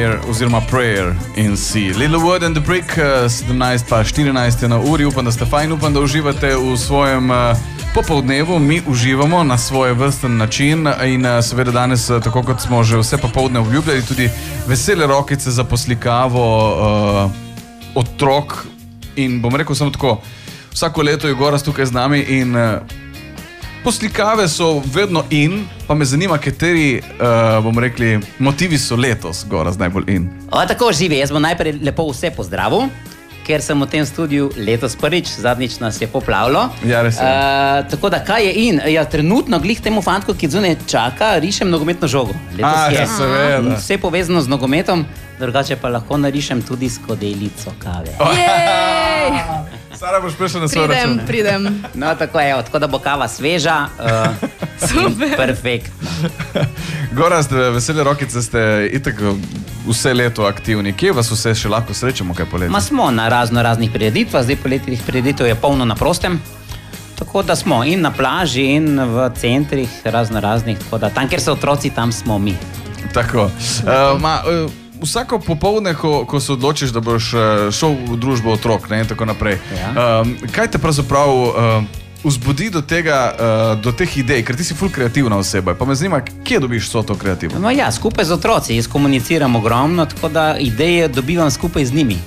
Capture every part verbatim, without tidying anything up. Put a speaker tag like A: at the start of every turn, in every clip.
A: Fire oziroma Prayer in Sea. Little Wood and the Brick, sedemnajst pa štirinajst je na uri, upam, da ste fajn, upam, da uživate v svojem uh, popoldnevu. Mi uživamo na svoj vrsten način in uh, seveda danes, uh, tako kot smo že vse popoldne obljubljali, tudi vesele rokice za poslikavo uh, otrok in bom rekel samo tako, vsako leto je Gorazd tukaj z nami in uh, poslikave so vedno in, pa me zanima, kateri, uh, bom rekli, motivi so letos, Gorazd, najbolj in.
B: O, tako živi, jaz bom najprej lepo vse pozdravil, ker sem v tem studiu letos prvič, zadnjič nas je poplavilo.
A: Ja, res je.
B: Uh, tako da, kaj je in? Ja, trenutno, glih temu fantku, ki zunaj čaka, rišem nogometno žogo. Letos
A: A,
B: je
A: ja, seveda.
B: vse povezano z nogometom, drugače pa lahko narišem tudi skodelico kave.
C: Jej!
A: Sara, boš prišla na svoj račun.
C: Pridem, pridem.
B: No, tako je, tako da bo kava sveža. Uh,
C: Super.
B: Perfektno.
A: Gorazd, vesele rokice ste itak vse leto aktivni. Kje vas vse še lahko srečamo, kaj poleti?
B: Ma smo na razno raznih prireditvah, zdaj poletnih prireditev je polno na prostem. Tako da smo in na plaži, in v centrih razno raznih, tako da tam, kjer so otroci, tam smo mi.
A: Tako. Uh, ma, uh, vsako popoldne, ko, ko se odločiš, da boš uh, šel v družbo otrok, ne, in tako naprej,
B: Ja.
A: um, kaj te pravzaprav uh, vzbudi do tega, uh, do teh idej, ker ti si ful kreativna oseba, pa me zanima, kje dobiš vso to kreativno?
B: No ja, skupaj z otroci, jaz komuniciram ogromno, tako da ideje dobivam skupaj z njimi.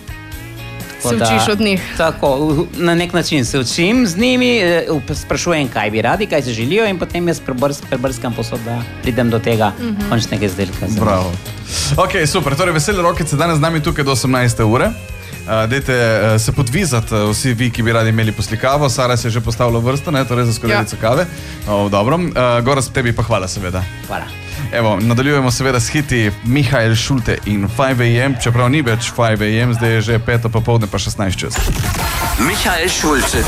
B: Tako
C: Se
B: da-
C: učiš od njih.
B: Tako, na nek način se učim z njimi, eh, sprašujem, kaj bi radi, kaj se želijo in potem jaz prebrs, prebrskam posod, da pridem do tega
C: Mhm.
B: končnega izdelka. za njih.
A: Bravo. Ok, super, torej vesele rokice danes z nami tukaj do osemnajste ure. Uh, dejte uh, se podvizati uh, vsi vi, ki bi radi imeli poslikavo. Sara se je že postavila v vrsto, ne, torej za skodelico
C: Ja.
A: kave. O, dobro. Uh, Gorazd, tebi pa hvala seveda.
B: Hvala.
A: Evo, nadaljujemo seveda s hiti Mihael Schulte in five a m, čeprav ni več five a m, zdaj je že peto popoldne pa šestnajst čez.
D: Michael Schulte.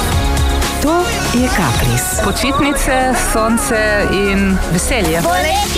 E: To je Kapris.
F: Počitnice, sonce in veselje.